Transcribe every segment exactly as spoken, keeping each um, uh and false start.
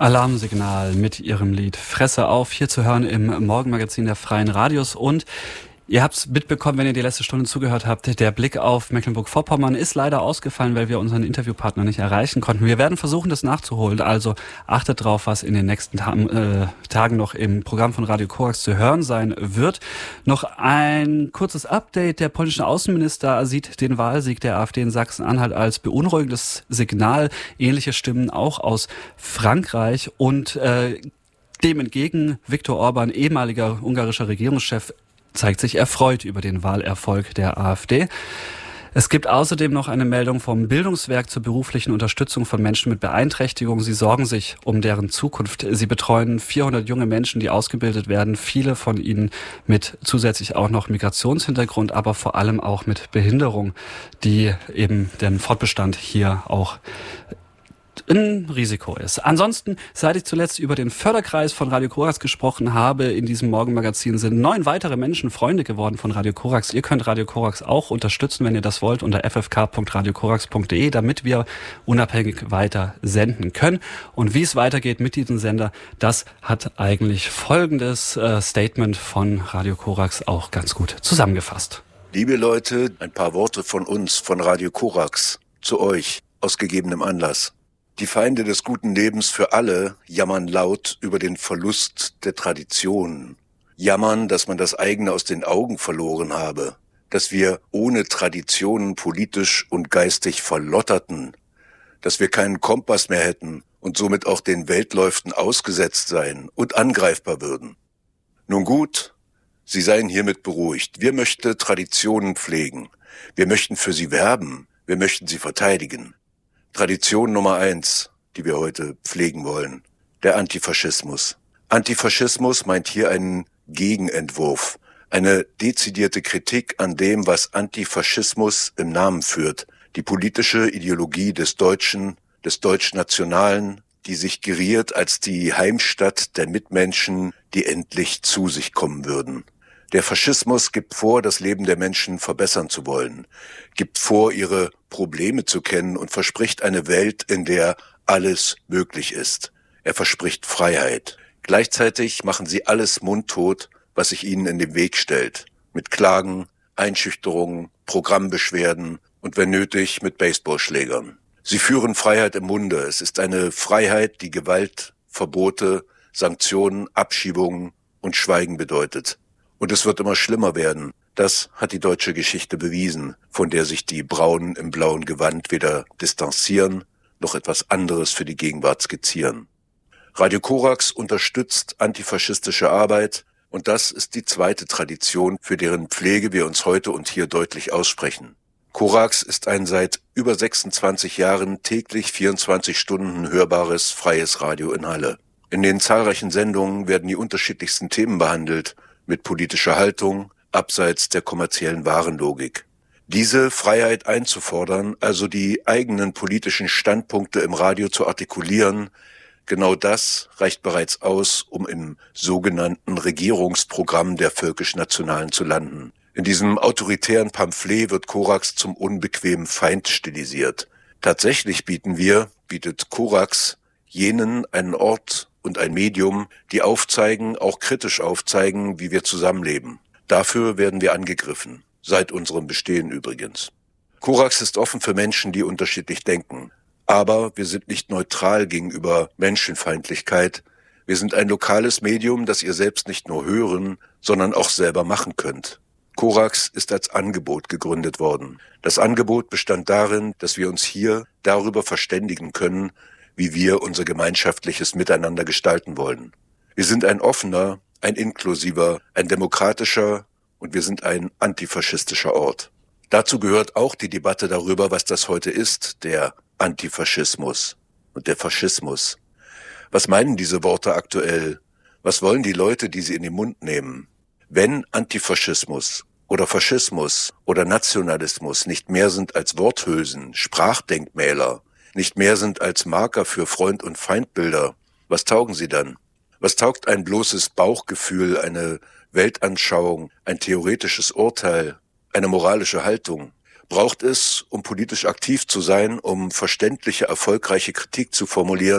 Alarmsignal mit ihrem Lied Fresse auf, hier zu hören im Morgenmagazin der Freien Radios. Und ihr habt es mitbekommen, wenn ihr die letzte Stunde zugehört habt, der Blick auf Mecklenburg-Vorpommern ist leider ausgefallen, weil wir unseren Interviewpartner nicht erreichen konnten. Wir werden versuchen, das nachzuholen, also achtet drauf, was in den nächsten Ta- äh, Tagen noch im Programm von Radio Korax zu hören sein wird. Noch ein kurzes Update. Der polnische Außenminister sieht den Wahlsieg der AfD in Sachsen-Anhalt als beunruhigendes Signal. Ähnliche Stimmen auch aus Frankreich und äh, dem entgegen Viktor Orban, ehemaliger ungarischer Regierungschef, zeigt sich erfreut über den Wahlerfolg der AfD. Es gibt außerdem noch eine Meldung vom Bildungswerk zur beruflichen Unterstützung von Menschen mit Beeinträchtigung. Sie sorgen sich um deren Zukunft. Sie betreuen vierhundert junge Menschen, die ausgebildet werden. Viele von ihnen mit zusätzlich auch noch Migrationshintergrund, aber vor allem auch mit Behinderung, die eben den Fortbestand hier auch ein Risiko ist. Ansonsten, seit ich zuletzt über den Förderkreis von Radio Korax gesprochen habe, in diesem Morgenmagazin sind neun weitere Menschen Freunde geworden von Radio Korax. Ihr könnt Radio Korax auch unterstützen, wenn ihr das wollt, unter f f k punkt radio korax punkt d e, damit wir unabhängig weiter senden können. Und wie es weitergeht mit diesem Sender, das hat eigentlich folgendes äh, Statement von Radio Korax auch ganz gut zusammengefasst. Liebe Leute, ein paar Worte von uns, von Radio Korax, zu euch, aus gegebenem Anlass. Die Feinde des guten Lebens für alle jammern laut über den Verlust der Traditionen. Jammern, dass man das eigene aus den Augen verloren habe, dass wir ohne Traditionen politisch und geistig verlotterten, dass wir keinen Kompass mehr hätten und somit auch den Weltläuften ausgesetzt seien und angreifbar würden. Nun gut, Sie seien hiermit beruhigt. Wir möchten Traditionen pflegen. Wir möchten für sie werben. Wir möchten sie verteidigen. Tradition Nummer eins, die wir heute pflegen wollen, der Antifaschismus. Antifaschismus meint hier einen Gegenentwurf, eine dezidierte Kritik an dem, was Antifaschismus im Namen führt, die politische Ideologie des Deutschen, des Deutschnationalen, die sich geriert als die Heimstatt der Mitmenschen, die endlich zu sich kommen würden. Der Faschismus gibt vor, das Leben der Menschen verbessern zu wollen, gibt vor, ihre Probleme zu kennen und verspricht eine Welt, in der alles möglich ist. Er verspricht Freiheit. Gleichzeitig machen sie alles mundtot, was sich ihnen in den Weg stellt. Mit Klagen, Einschüchterungen, Programmbeschwerden und wenn nötig mit Baseballschlägern. Sie führen Freiheit im Munde. Es ist eine Freiheit, die Gewalt, Verbote, Sanktionen, Abschiebungen und Schweigen bedeutet. Und es wird immer schlimmer werden. Das hat die deutsche Geschichte bewiesen, von der sich die Braunen im blauen Gewand weder distanzieren, noch etwas anderes für die Gegenwart skizzieren. Radio Korax unterstützt antifaschistische Arbeit und das ist die zweite Tradition, für deren Pflege wir uns heute und hier deutlich aussprechen. Korax ist ein seit über sechsundzwanzig Jahren täglich vierundzwanzig Stunden hörbares, freies Radio in Halle. In den zahlreichen Sendungen werden die unterschiedlichsten Themen behandelt, mit politischer Haltung, abseits der kommerziellen Warenlogik. Diese Freiheit einzufordern, also die eigenen politischen Standpunkte im Radio zu artikulieren, genau das reicht bereits aus, um im sogenannten Regierungsprogramm der Völkisch-Nationalen zu landen. In diesem autoritären Pamphlet wird Korax zum unbequemen Feind stilisiert. Tatsächlich bieten wir, bietet Korax jenen einen Ort und ein Medium, die aufzeigen, auch kritisch aufzeigen, wie wir zusammenleben. Dafür werden wir angegriffen, seit unserem Bestehen übrigens. Korax ist offen für Menschen, die unterschiedlich denken. Aber wir sind nicht neutral gegenüber Menschenfeindlichkeit. Wir sind ein lokales Medium, das ihr selbst nicht nur hören, sondern auch selber machen könnt. Korax ist als Angebot gegründet worden. Das Angebot bestand darin, dass wir uns hier darüber verständigen können, wie wir unser gemeinschaftliches Miteinander gestalten wollen. Wir sind ein offener, ein inklusiver, ein demokratischer und wir sind ein antifaschistischer Ort. Dazu gehört auch die Debatte darüber, was das heute ist, der Antifaschismus und der Faschismus. Was meinen diese Worte aktuell? Was wollen die Leute, die sie in den Mund nehmen? Wenn Antifaschismus oder Faschismus oder Nationalismus nicht mehr sind als Worthülsen, Sprachdenkmäler, nicht mehr sind als Marker für Freund- und Feindbilder, was taugen sie dann? Was taugt ein bloßes Bauchgefühl, eine Weltanschauung, ein theoretisches Urteil, eine moralische Haltung? Braucht es, um politisch aktiv zu sein, um verständliche, erfolgreiche Kritik zu formulieren,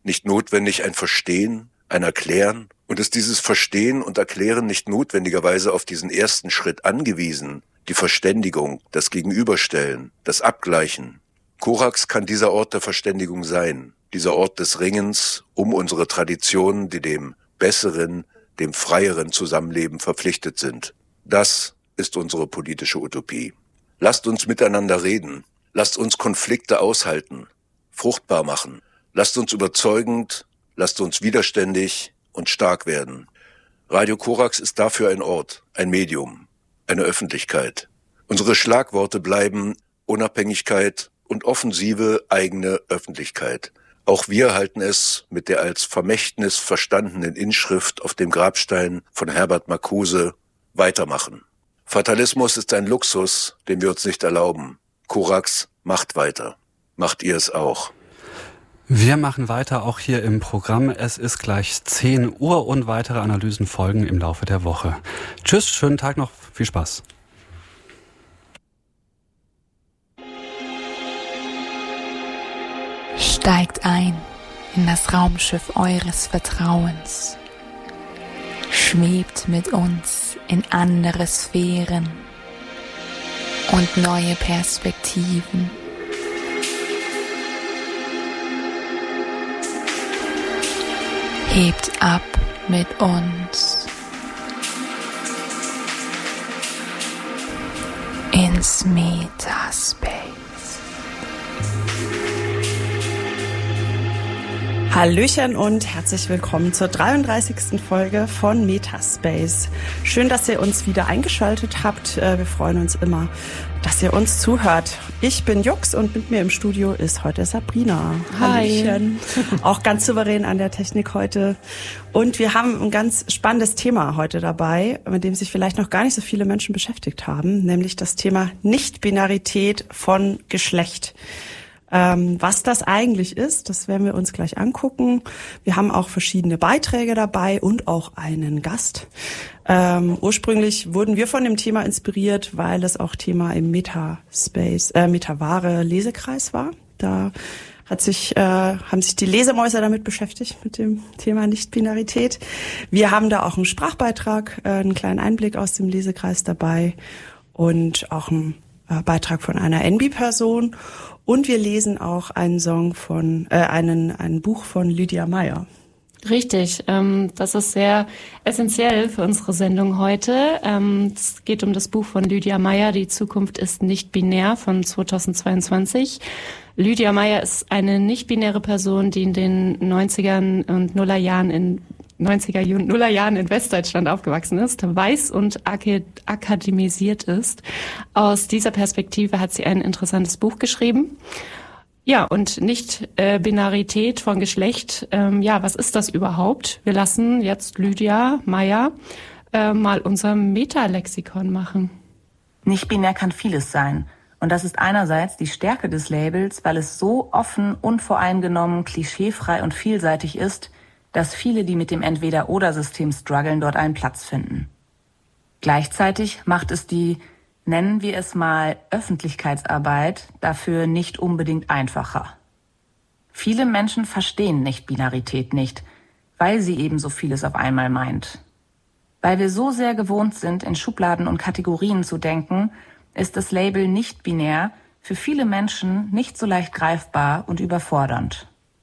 nicht notwendig ein Verstehen, ein Erklären? Und ist dieses Verstehen und Erklären nicht notwendigerweise auf diesen ersten Schritt angewiesen, die Verständigung, das Gegenüberstellen, das Abgleichen? Korax kann dieser Ort der Verständigung sein, dieser Ort des Ringens um unsere Traditionen, die dem besseren, dem freieren Zusammenleben verpflichtet sind. Das ist unsere politische Utopie. Lasst uns miteinander reden. Lasst uns Konflikte aushalten, fruchtbar machen. Lasst uns überzeugend, lasst uns widerständig und stark werden. Radio Korax ist dafür ein Ort, ein Medium, eine Öffentlichkeit. Unsere Schlagworte bleiben Unabhängigkeit und offensive eigene Öffentlichkeit. Auch wir halten es mit der als Vermächtnis verstandenen Inschrift auf dem Grabstein von Herbert Marcuse: weitermachen. Fatalismus ist ein Luxus, den wir uns nicht erlauben. Korax macht weiter. Macht ihr es auch? Wir machen weiter, auch hier im Programm. Es ist gleich zehn Uhr und weitere Analysen folgen im Laufe der Woche. Tschüss, schönen Tag noch, viel Spaß. Steigt ein in das Raumschiff eures Vertrauens. Schwebt mit uns in andere Sphären und neue Perspektiven. Hebt ab mit uns ins Metaspace. Hallöchen und herzlich willkommen zur dreiunddreißigsten Folge von Metaspace. Schön, dass ihr uns wieder eingeschaltet habt. Wir freuen uns immer, dass ihr uns zuhört. Ich bin Jux und mit mir im Studio ist heute Sabrina. Hallöchen. Auch ganz souverän an der Technik heute. Und wir haben ein ganz spannendes Thema heute dabei, mit dem sich vielleicht noch gar nicht so viele Menschen beschäftigt haben, nämlich das Thema Nicht-Binarität von Geschlecht. Ähm, was das eigentlich ist, das werden wir uns gleich angucken. Wir haben auch verschiedene Beiträge dabei und auch einen Gast. Ähm, ursprünglich wurden wir von dem Thema inspiriert, weil es auch Thema im Metaspace, äh, Metaware Lesekreis war. Da hat sich, äh, haben sich die Lesemäuser damit beschäftigt, mit dem Thema Nicht-Binarität. Wir haben da auch einen Sprachbeitrag, äh, einen kleinen Einblick aus dem Lesekreis dabei und auch einen äh, Beitrag von einer N B-Person. Und wir lesen auch einen Song von, äh, einen, ein Buch von Lydia Meyer. Richtig, ähm, das ist sehr essentiell für unsere Sendung heute. Ähm, es geht um das Buch von Lydia Meyer, Die Zukunft ist nicht binär, von zweitausendzweiundzwanzig. Lydia Meyer ist eine nicht-binäre Person, die in den neunzigern und Nullerjahren in neunziger und Nullerjahren in Westdeutschland aufgewachsen ist, weiß und akademisiert ist. Aus dieser Perspektive hat sie ein interessantes Buch geschrieben. Ja, und Nicht-Binarität von Geschlecht, ähm, ja, was ist das überhaupt? Wir lassen jetzt Lydia Meyer äh, mal unser Metalexikon machen. Nicht-binär kann vieles sein. Und das ist einerseits die Stärke des Labels, weil es so offen, unvoreingenommen, klischeefrei und vielseitig ist, dass viele, die mit dem Entweder-Oder-System strugglen, dort einen Platz finden. Gleichzeitig macht es die, nennen wir es mal, Öffentlichkeitsarbeit dafür nicht unbedingt einfacher. Viele Menschen verstehen Nicht-Binarität nicht, weil sie eben so vieles auf einmal meint. Weil wir so sehr gewohnt sind, in Schubladen und Kategorien zu denken, ist das Label nicht-binär für viele Menschen nicht so leicht greifbar und überfordernd.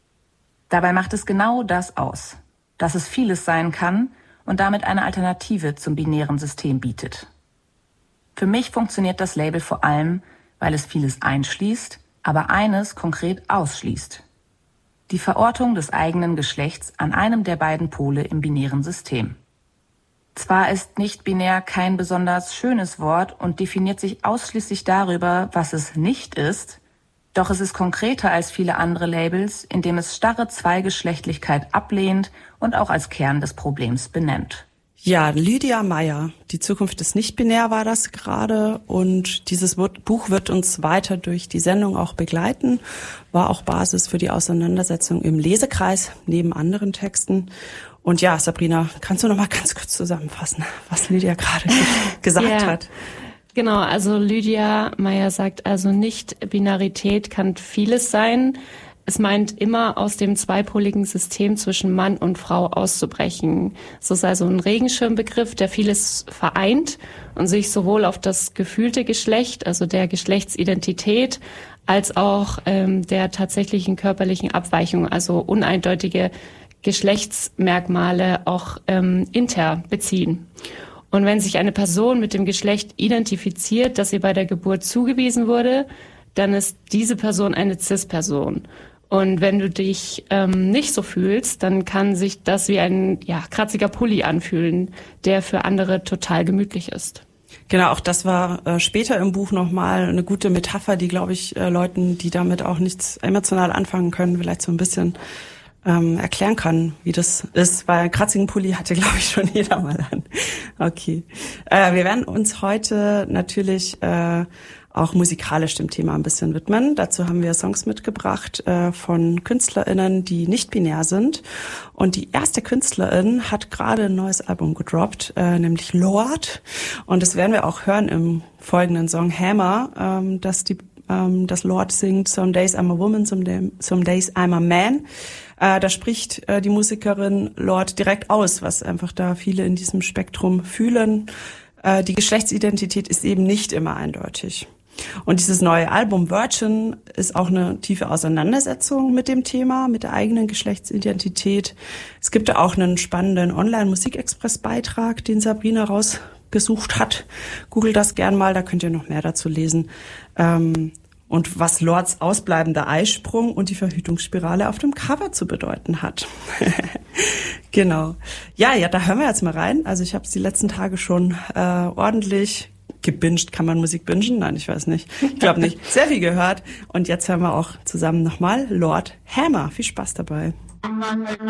Dabei macht es genau das aus, dass es vieles sein kann und damit eine Alternative zum binären System bietet. Für mich funktioniert das Label vor allem, weil es vieles einschließt, aber eines konkret ausschließt: die Verortung des eigenen Geschlechts an einem der beiden Pole im binären System. Zwar ist nicht-binär kein besonders schönes Wort und definiert sich ausschließlich darüber, was es nicht ist, doch es ist konkreter als viele andere Labels, indem es starre Zweigeschlechtlichkeit ablehnt und auch als Kern des Problems benennt. Ja, Lydia Meyer, Die Zukunft ist nicht binär war das gerade, und dieses Buch wird uns weiter durch die Sendung auch begleiten, war auch Basis für die Auseinandersetzung im Lesekreis neben anderen Texten. Und ja, Sabrina, kannst du noch mal ganz kurz zusammenfassen, was Lydia gerade gesagt ja. hat? Genau, also Lydia Meyer sagt also, Nicht-Binarität kann vieles sein. es meint immer, aus dem zweipoligen System zwischen Mann und Frau auszubrechen. So sei so ein Regenschirmbegriff, der vieles vereint und sich sowohl auf das gefühlte Geschlecht, also der Geschlechtsidentität, als auch ähm, der tatsächlichen körperlichen Abweichung, also uneindeutige Geschlechtsmerkmale auch ähm, inter beziehen. Und wenn sich eine Person mit dem Geschlecht identifiziert, das ihr bei der Geburt zugewiesen wurde, dann ist diese Person eine Cis-Person. Und wenn du dich ähm, nicht so fühlst, dann kann sich das wie ein ja, kratziger Pulli anfühlen, der für andere total gemütlich ist. Genau, auch das war äh, später im Buch nochmal eine gute Metapher, die, glaube ich, äh, Leuten, die damit auch nichts emotional anfangen können, vielleicht so ein bisschen ähm, erklären kann, wie das ist. Weil einen kratzigen Pulli hatte, glaube ich, schon jeder mal an. Okay. Äh, wir werden uns heute natürlich äh, auch musikalisch dem Thema ein bisschen widmen. Dazu haben wir Songs mitgebracht äh, von KünstlerInnen, die nicht binär sind. Und die erste Künstlerin hat gerade ein neues Album gedroppt, äh, nämlich Lorde. Und das werden wir auch hören im folgenden Song Hammer, ähm, dass die ähm, das Lorde singt, Some days I'm a woman, some, day, some days I'm a man. Äh, da spricht äh, die Musikerin Lorde direkt aus, was einfach da viele in diesem Spektrum fühlen. Äh, die Geschlechtsidentität ist eben nicht immer eindeutig. Und dieses neue Album Virgin ist auch eine tiefe Auseinandersetzung mit dem Thema, mit der eigenen Geschlechtsidentität. Es gibt da auch einen spannenden Online-Musikexpress-Beitrag, den Sabrina rausgesucht hat. Google das gern mal, da könnt ihr noch mehr dazu lesen. Ähm, und was Lords ausbleibender Eisprung und die Verhütungsspirale auf dem Cover zu bedeuten hat. Genau. Ja, ja, da hören wir jetzt mal rein. Also ich habe es die letzten Tage schon äh, ordentlich gebinged. Kann man Musik bingen? Nein, ich weiß nicht. Ich glaube nicht. Sehr viel gehört. Und jetzt hören wir auch zusammen nochmal Lorde Hammer. Viel Spaß dabei.